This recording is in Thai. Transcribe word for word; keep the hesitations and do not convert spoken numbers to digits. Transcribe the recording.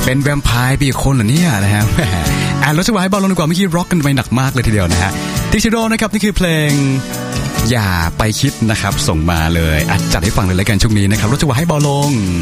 เป็นแวมไพร์ปีคนเหรอเนี่ยนะฮะอ่านรถจักรวาลให้เบาลงดีกว่าเมื่อกี้ร็อกกันไปหนักมากเลยทีเดียวนะฮะทิกชิโร่นะครับนี่คือเพลงอย่าไปคิดนะครับส่งมาเลยอ่ะจัดให้ฟังเลยแล้วกันช่วงนี้นะครับรถจักรวาลให้เบาลง